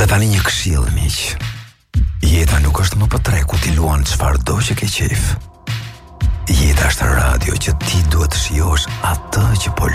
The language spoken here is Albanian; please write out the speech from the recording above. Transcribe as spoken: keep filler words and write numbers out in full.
Dhe tani një këshill, miq. Jeta nuk është më për tre ku ti luan çfarëdo që ke qejf. Jeta është radio që ti duhet të shijosh atë që po